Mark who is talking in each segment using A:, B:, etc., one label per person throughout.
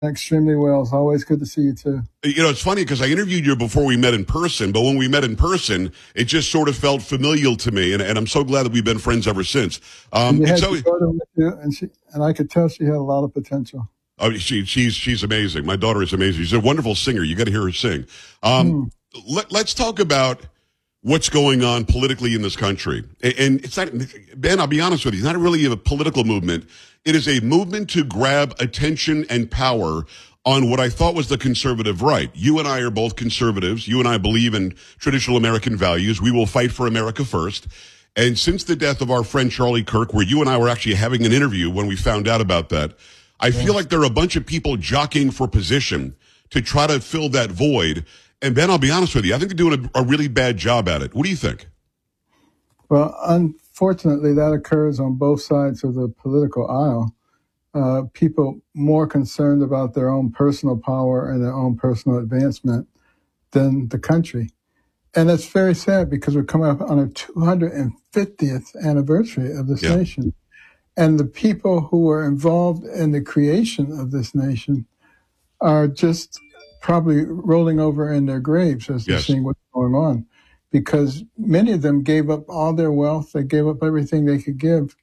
A: Extremely well. It's always good to see you too.
B: You know, it's funny because I interviewed you before we met in person, but when we met in person, it just sort of felt familial to me, and I'm so glad that we've been friends ever since.
A: And you
B: It's
A: had
B: so,
A: your daughter with you, and I could tell she had a lot of potential.
B: oh, she's amazing. My daughter is amazing. She's a wonderful singer. You got to hear her sing.
A: Hmm.
B: Let's talk about what's going on politically in this country. And it's not, Ben, I'll be honest with you, it's not really a political movement. It is a movement to grab attention and power on what I thought was the conservative right. You and I are both conservatives. You and I believe in traditional American values. We will fight for America first. And since the death of our friend Charlie Kirk, where you and I were actually having an interview when we found out about that, I feel like there are a bunch of people jockeying for position to try to fill that void. And Ben, I'll be honest with you, I think they're doing a really bad job at it. What do you think?
A: Well, unfortunately, that occurs on both sides of the political aisle. People more concerned about their own personal power and their own personal advancement than the country. And it's very sad because we're coming up on our 250th anniversary of this nation. And the people who were involved in the creation of this nation are just probably rolling over in their graves as they're seeing what's going on. Because many of them gave up all their wealth. They gave up everything they could give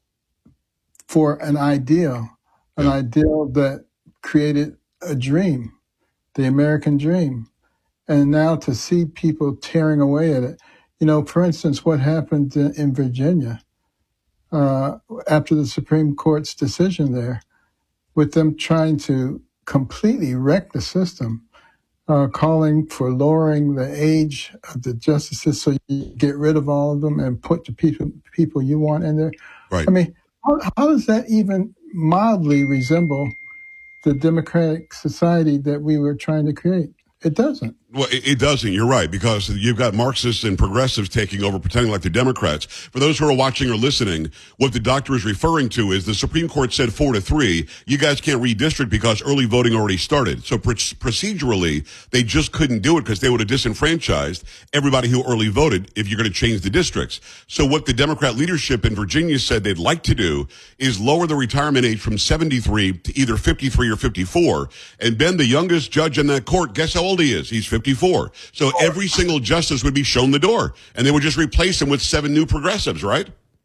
A: for an ideal that created a dream, the American dream. And now to see people tearing away at it. You know, for instance, what happened in Virginia after the Supreme Court's decision there, with them trying to completely wreck the system, calling for lowering the age of the justices so you get rid of all of them and put the people you want in there.
B: Right.
A: I mean, how does that even mildly resemble the democratic society that we were trying to create? It doesn't.
B: Well, it doesn't. You're right, because you've got Marxists and progressives taking over, pretending like they're Democrats. For those who are watching or listening, what the doctor is referring to is the Supreme Court said 4-3. You guys can't redistrict because early voting already started. So procedurally, they just couldn't do it because they would have disenfranchised everybody who early voted if you're going to change the districts. So what the Democrat leadership in Virginia said they'd like to do is lower the retirement age from 73 to either 53 or 54. And Ben, the youngest judge in that court, guess how old he is? He's 54. So every single justice would be shown the door, and they would just replace him with 7 new progressives, right?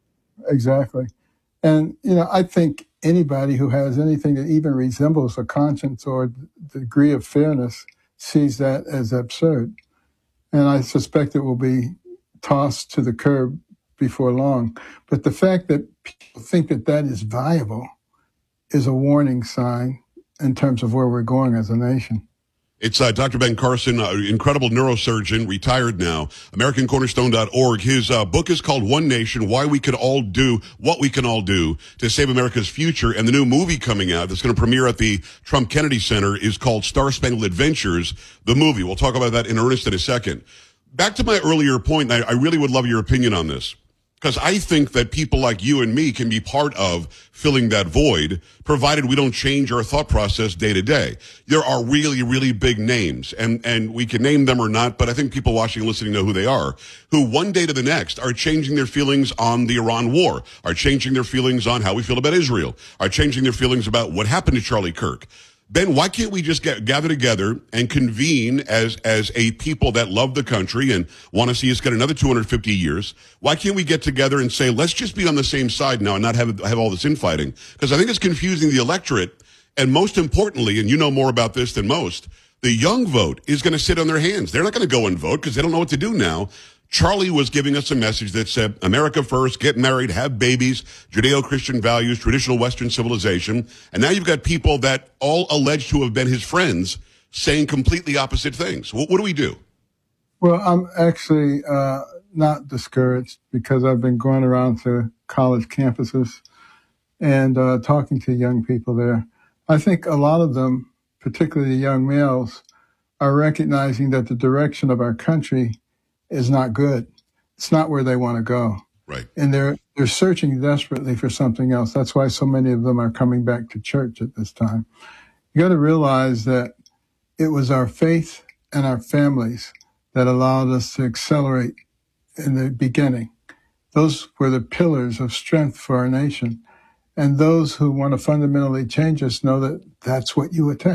A: Exactly. And, you know, I think anybody who has anything that even resembles a conscience or the degree of fairness sees that as absurd. And I suspect it will be tossed to the curb before long. But the fact that people think that that is viable is a warning sign in terms of where we're going as a nation.
B: It's Dr. Ben Carson, incredible neurosurgeon, retired now, AmericanCornerstone.org. His book is called One Nation, Why We Can All Do What We Can All Do to Save America's Future. And the new movie coming out that's going to premiere at the Trump Kennedy Center is called Star Spangled Adventures, the movie. We'll talk about that in earnest in a second. Back to my earlier point, and I really would love your opinion on this, because I think that people like you and me can be part of filling that void, provided we don't change our thought process day to day. There are really, really big names, and we can name them or not, but I think people watching and listening know who they are, who one day to the next are changing their feelings on the Iran war, are changing their feelings on how we feel about Israel, are changing their feelings about what happened to Charlie Kirk. Ben, why can't we just gather together and convene as a people that love the country and want to see us get another 250 years? Why can't we get together and say, let's just be on the same side now and not have all this infighting? Because I think it's confusing the electorate. And most importantly, and you know more about this than most, the young vote is going to sit on their hands. They're not going to go and vote because they don't know what to do now. Charlie was giving us a message that said, America first, get married, have babies, Judeo-Christian values, traditional Western civilization. And now you've got people that all alleged to have been his friends saying completely opposite things. What do we do?
A: Well, I'm actually not discouraged because I've been going around to college campuses and talking to young people there. I think a lot of them, particularly the young males, are recognizing that the direction of our country is not good. It's not where they want to go.
B: Right.
A: And they're searching desperately for something else. That's why so many of them are coming back to church at this time. You got to realize that it was our faith and our families that allowed us to accelerate in the beginning. Those were the pillars of strength for our nation. And those who want to fundamentally change us know that that's what you attack.